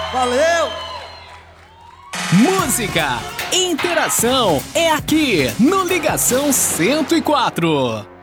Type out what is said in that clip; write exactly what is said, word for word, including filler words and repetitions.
Valeu! Música, interação é aqui no Ligação cento e quatro.